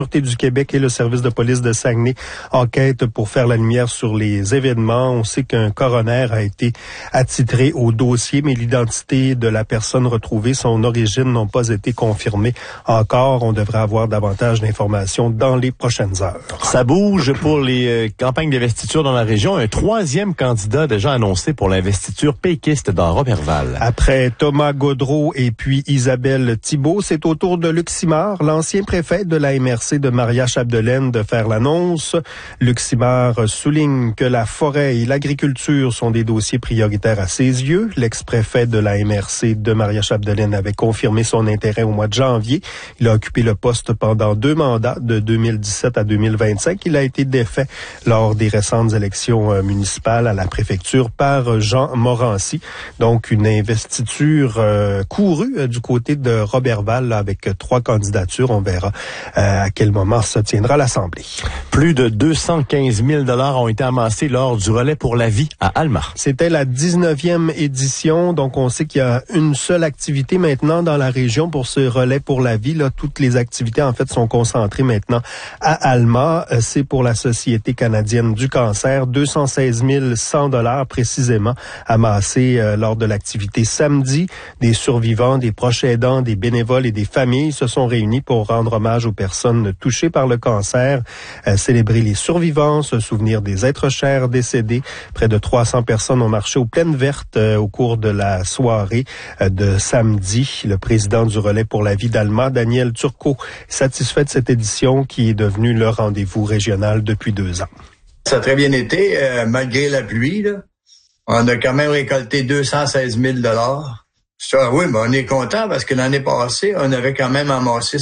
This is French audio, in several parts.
du Québec et le service de police de Saguenay enquêtent pour faire la lumière sur les événements. On sait qu'un coroner a été attitré au dossier, mais l'identité de la personne retrouvée, son origine n'ont pas été confirmées encore. On devrait avoir davantage d'informations dans les prochaines heures. Ça bouge pour les campagnes d'investiture dans la région. Un troisième candidat déjà annoncé pour l'investiture péquiste dans Roberval. Après Thomas Gaudreault et puis Isabelle Thibault, c'est au tour de Luc Simard, l'ancien préfet de la MRC de Maria-Chapdelaine, de faire l'annonce. Luc Simard souligne que la forêt et l'agriculture sont des dossiers prioritaires à ses yeux. L'ex-préfet de la MRC de Maria-Chapdelaine avait confirmé son intérêt au mois de janvier. Il a occupé le poste pendant 2 mandats, de 2017 à 2025. Il a été défait lors des récentes élections municipales à la préfecture par Jean Morancy. Donc, une investiture courue du côté de Roberval là, avec 3 candidatures. On verra à quel moment se tiendra l'Assemblée. Plus de 215 000 $ ont été amassés lors du relais pour la vie à Alma. C'était la 19e édition, donc on sait qu'il y a une seule activité maintenant dans la région pour ce relais pour la vie. Là, toutes les activités en fait sont concentrées maintenant à Alma. C'est pour la Société canadienne du cancer, 216 100 $ précisément amassés lors de l'activité samedi. Des survivants, des proches aidants, des bénévoles et des familles se sont réunis pour rendre hommage aux personnes touchées par le cancer, célébrer les survivants, se souvenir des êtres chers décédés. Près de 300 personnes ont marché aux Plaines Vertes au cours de la soirée de samedi. Le président du relais pour la vie d'Alma, Daniel Turcot, est satisfait de cette édition qui est devenue le rendez-vous régional depuis 2 ans. Ça a très bien été, malgré la pluie. Là. On a quand même récolté 216 000 $. Ça, oui, mais on est content parce que l'année passée, on avait quand même amassé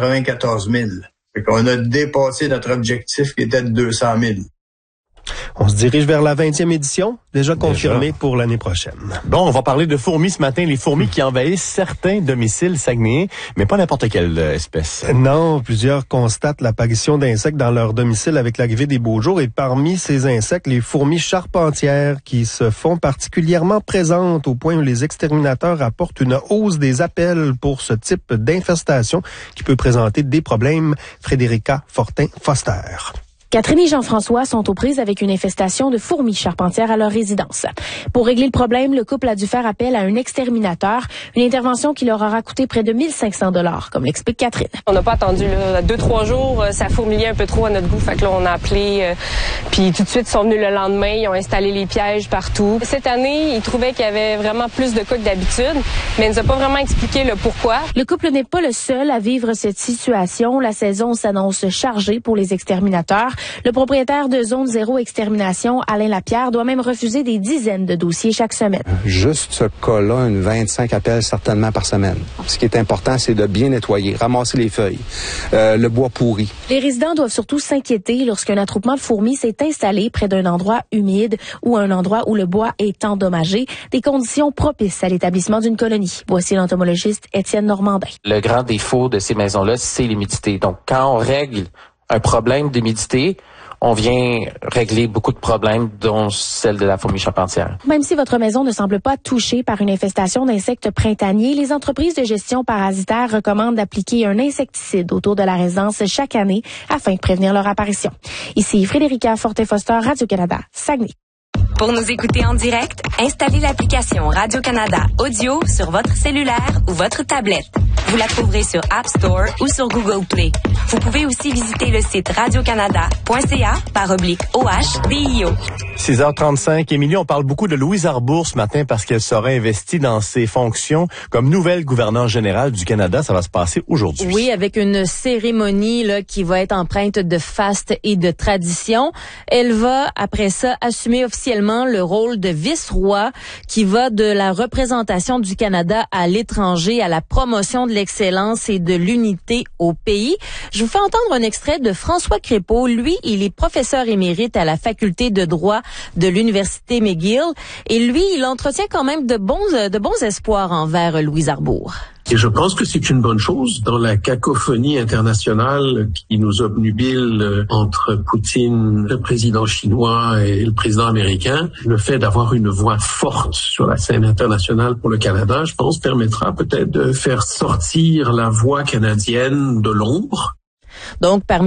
194 000. Fait qu'on a dépassé notre objectif qui était de 200 000. On se dirige vers la 20e édition, déjà confirmée pour l'année prochaine. Bon, on va parler de fourmis ce matin, les fourmis qui envahissent certains domiciles saguenayens, mais pas n'importe quelle espèce. Non, plusieurs constatent l'apparition d'insectes dans leur domicile avec l'arrivée des beaux jours et parmi ces insectes, les fourmis charpentières qui se font particulièrement présentes au point où les exterminateurs apportent une hausse des appels pour ce type d'infestation qui peut présenter des problèmes. Frédérica Fortin-Foster. Catherine et Jean-François sont aux prises avec une infestation de fourmis charpentières à leur résidence. Pour régler le problème, le couple a dû faire appel à un exterminateur, une intervention qui leur aura coûté près de 1 500 $, comme l'explique Catherine. On n'a pas attendu 2-3 jours, ça fourmillait un peu trop à notre goût, fait que là on a appelé, puis tout de suite ils sont venus le lendemain, ils ont installé les pièges partout. Cette année, ils trouvaient qu'il y avait vraiment plus de cas que d'habitude, mais ils nous ont pas vraiment expliqué le pourquoi. Le couple n'est pas le seul à vivre cette situation. La saison s'annonce chargée pour les exterminateurs. Le propriétaire de Zone Zéro Extermination, Alain Lapierre, doit même refuser des dizaines de dossiers chaque semaine. Juste ce cas-là, 25 appels certainement par semaine. Ce qui est important, c'est de bien nettoyer, ramasser les feuilles, le bois pourri. Les résidents doivent surtout s'inquiéter lorsqu'un attroupement de fourmis s'est installé près d'un endroit humide ou un endroit où le bois est endommagé, des conditions propices à l'établissement d'une colonie. Voici l'entomologiste Étienne Normandin. Le grand défaut de ces maisons-là, c'est l'humidité. Donc, quand on règle un problème d'humidité, on vient régler beaucoup de problèmes, dont celle de la fourmi charpentière. Même si votre maison ne semble pas touchée par une infestation d'insectes printaniers, les entreprises de gestion parasitaire recommandent d'appliquer un insecticide autour de la résidence chaque année afin de prévenir leur apparition. Ici Frédérica Fortin-Foster, Radio-Canada, Saguenay. Pour nous écouter en direct, installez l'application Radio-Canada Audio sur votre cellulaire ou votre tablette. Vous la trouverez sur App Store ou sur Google Play. Vous pouvez aussi visiter le site radiocanada.ca/OHDIO. 6h35, Émilie, on parle beaucoup de Louise Arbour ce matin parce qu'elle sera investie dans ses fonctions comme nouvelle gouverneure générale du Canada. Ça va se passer aujourd'hui. Oui, avec une cérémonie là qui va être empreinte de faste et de tradition. Elle va, après ça, assumer officiellement le rôle de vice-roi qui va de la représentation du Canada à l'étranger, à la promotion de l'excellence et de l'unité au pays. Je vous fais entendre un extrait de François Crépeau. Lui, il est professeur émérite à la faculté de droit de l'Université McGill. Et lui, il entretient quand même de bons espoirs envers Louise Arbour. Et je pense que c'est une bonne chose dans la cacophonie internationale qui nous obnubile entre Poutine, le président chinois et le président américain. Le fait d'avoir une voix forte sur la scène internationale pour le Canada, je pense, permettra peut-être de faire sortir la voix canadienne de l'ombre. Donc,